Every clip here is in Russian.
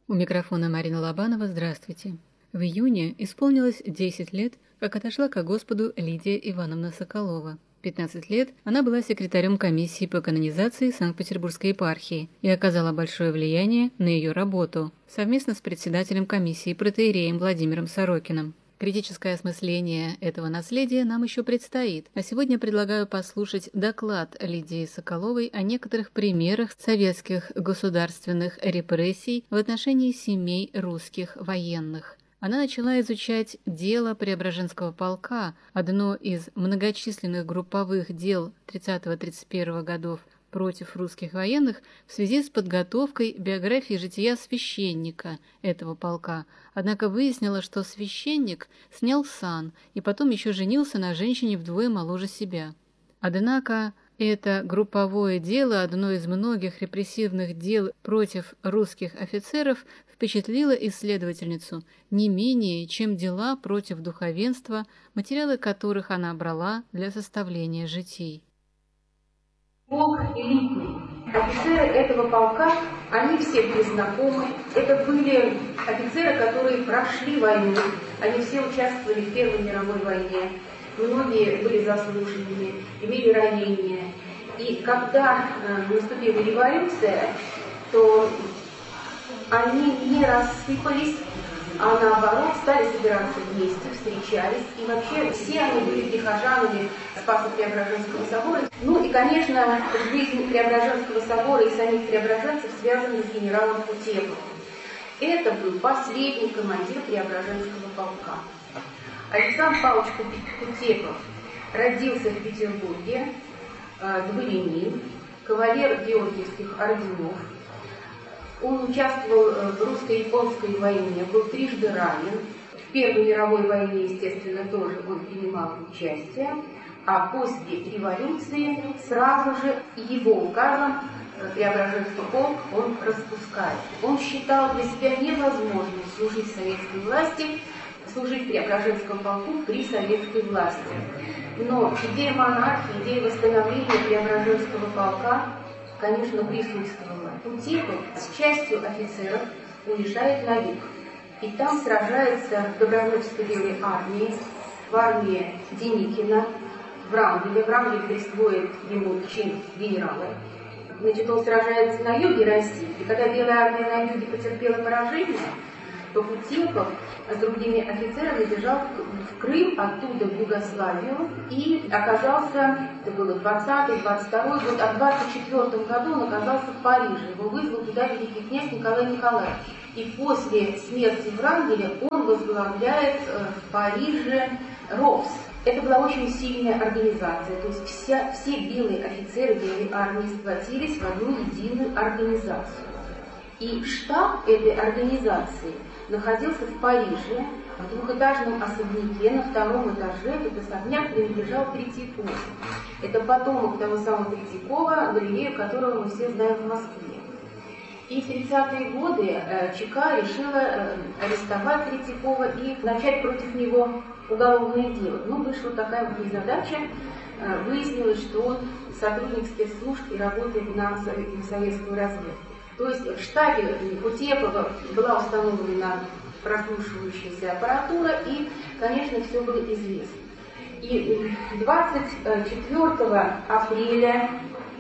У микрофона Марина Лобанова. Здравствуйте. В июне исполнилось 10 лет, как отошла ко Господу Лидия Ивановна Соколова. 15 лет она была секретарем комиссии по канонизации Санкт-Петербургской епархии и оказала большое влияние на ее работу совместно с председателем комиссии протоиереем Владимиром Сорокиным. Критическое осмысление этого наследия нам еще предстоит, а сегодня предлагаю послушать доклад Лидии Соколовой о некоторых примерах советских государственных репрессий в отношении семей русских военных. Она начала изучать дело Преображенского полка, одно из многочисленных групповых дел 30-31 годов против русских военных в связи с подготовкой биографии жития священника этого полка. Однако выяснила, что священник снял сан и потом еще женился на женщине вдвое моложе себя. Однако это групповое дело, одно из многих репрессивных дел против русских офицеров, впечатлило исследовательницу не менее, чем дела против духовенства, материалы которых она брала для составления житий. Полк элитный. Офицеры этого полка, они все были знакомы. Это были офицеры, которые прошли войну. Они все участвовали в Первой мировой войне. Многие были заслуженными, имели ранения. И когда наступила революция, то они не рассыпались, а наоборот стали собираться вместе, встречались. И вообще все они были прихожанами Спасо-Преображенского собора. Ну и, конечно, жизнь Преображенского собора и самих преображенцев связаны с генералом Кутеповым. Это был последний командир Преображенского полка. Александр Павлович Кутепов родился в Петербурге, дворянин, кавалер Георгиевских орденов. Он участвовал в русско-японской войне, был трижды ранен. В Первой мировой войне, естественно, тоже он принимал участие. А после революции сразу же его указом Преображенский полк он распускает. Он считал для себя невозможным служить советской власти, служить Преображенскому полку при советской власти. Но идея монархии, идея восстановления Преображенского полка, конечно, присутствовала. Кутепов с частью офицеров уезжает на юг. И там сражается в Добровольческой белой армии, в армии Деникина, в Врангеле. Врангель присвоит ему чин генерала. Значит, он сражается на юге России. И когда белая армия на юге потерпела поражение, то Кутепов с другими офицерами бежал в Крым, оттуда в Югославию, и оказался, это было 20-22 год, а в 24 году он оказался в Париже. Его вызвал туда великий князь Николай Николаевич. И после смерти Врангеля он возглавляет в Париже РОВС. Это была очень сильная организация, то есть все белые офицеры белой армии сплотились в одну единую организацию. И штаб этой организации находился в Париже, в двухэтажном особняке. На втором этаже этот особняк принадлежал Третьякову. Это потомок того самого Третьякова, галерею которого мы все знаем в Москве. И в 30-е годы ЧК решила арестовать Третьякова и начать против него уголовное дело. Но вышла такая вот незадача. Выяснилось, что он сотрудник спецслужб и работает на советскую разведку. То есть в штабе Кутепова была установлена прослушивающаяся аппаратура, и, конечно, все было известно. И 24 апреля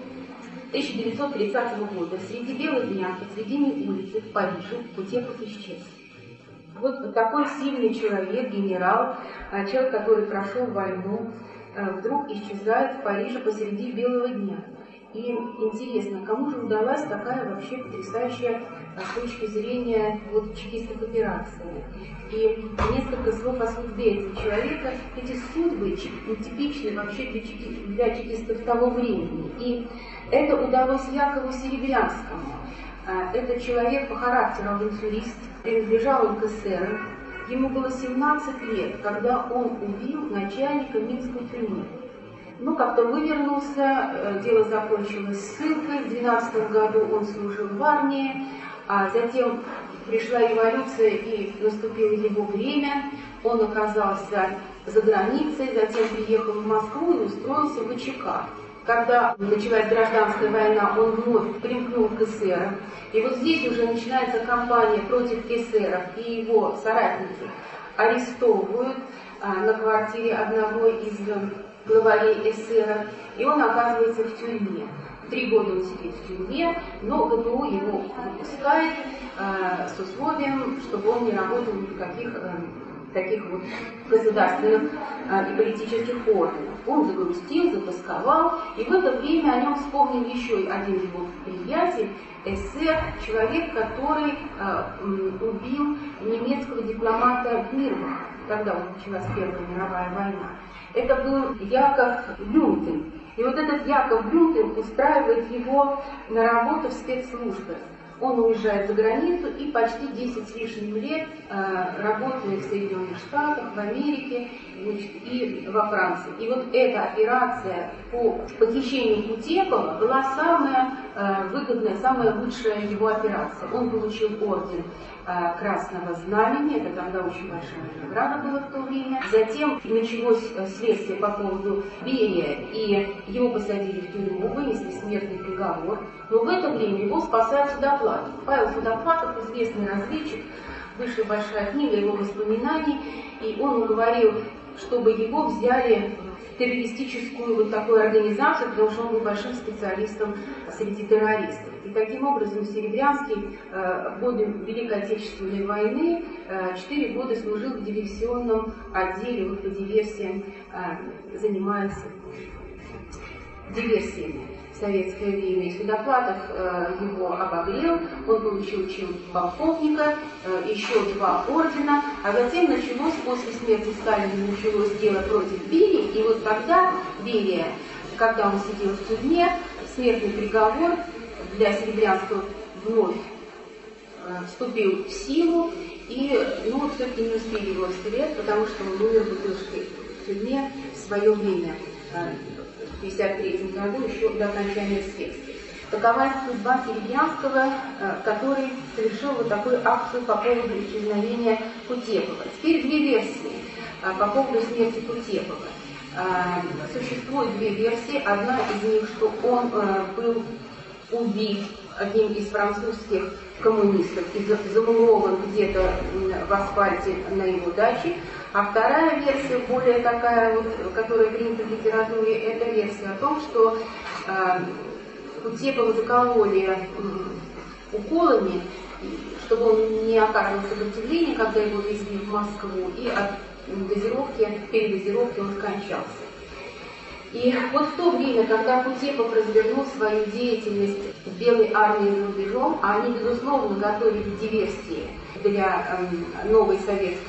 1930 года среди белых дня, посредине улицы в Париже, Кутепов исчез. Вот такой сильный человек, генерал, человек, который прошел войну, вдруг исчезает в Париже посреди белого дня. И интересно, кому же удалась такая вообще потрясающая с точки зрения чекистских операций. И несколько слов о судьбе этого человека. Эти судьбы типичны вообще для чекистов того времени. И это удалось Якову Серебрянскому. Этот человек по характеру авантюрист, принадлежал он к эсерам. Ему было 17 лет, когда он убил начальника Минской тюрьмы. Ну, как-то вывернулся, дело закончилось ссылкой. В 12 году он служил в армии, а затем пришла революция и наступило его время. Он оказался за границей, затем приехал в Москву и устроился в ВЧК. Когда началась гражданская война, он вновь примкнул к эсерам. И вот здесь уже начинается кампания против эсеров, и его соратники арестовывают на квартире одного из главарей эсеров, и он оказывается в тюрьме. 3 года он сидит в тюрьме, но ГПУ его выпускает с условием, чтобы он не работал ни в каких таких вот государственных и политических органов. Он загрустил, затосковал, и в это время о нем вспомнил еще один его приятель, эсер, человек, который убил немецкого дипломата Мирбаха, когда началась Первая мировая война. Это был Яков Блюмтен. И вот этот Яков Блюмтен устраивает его на работу в спецслужбы. Он уезжает за границу и почти 10 с лишним лет работает в Соединенных Штатах, в Америке, значит, и во Франции. И вот эта операция по похищению Кутепова была самая выгодная, самая лучшая его операция. Он получил орден Красного Знамени, это тогда очень большая награда была в то время. Затем началось следствие по поводу Берия, и его посадили в тюрьму, вынесли смертный приговор. Но в это время его спасает Судоплатов. Павел Судоплатов, известный разведчик, вышла большая книга его воспоминаний, и он говорил, чтобы его взяли в террористическую вот такую организацию, потому что он был большим специалистом среди террористов. И таким образом Серебрянский в годы Великой Отечественной войны 4 года служил в диверсионном отделе, вот по диверсиям занимается диверсиями в советское время. И Судоплатов его обогрел, он получил чин полковника, еще 2 ордена, а затем началось, после смерти Сталина, началось дело против Берии, и вот тогда Берия, когда он сидел в тюрьме, смертный приговор для Серебрянского вновь вступил в силу, и вот все-таки не успели его расстрелять, потому что он умер в Бутырской тюрьме в свое время, в 1953 году, еще до окончания следствия. Такова судьба Серебрянского, который совершил вот такую акцию по поводу исчезновения Кутепова. Теперь 2 версии по поводу смерти Кутепова. Существует 2 версии. Одна из них, что он был убит одним из французских коммунистов и замурован где-то в асфальте на его даче. А вторая версия, более такая, вот, которая принята в литературе, это версия о том, что Кутепова закололи уколами, чтобы он не оказывал сопротивления, когда его везли в Москву, и от передозировки он скончался. И вот в то время, когда Кутепов развернул свою деятельность в Белой армии за рубежом, а они, безусловно, готовили диверсии для новой советской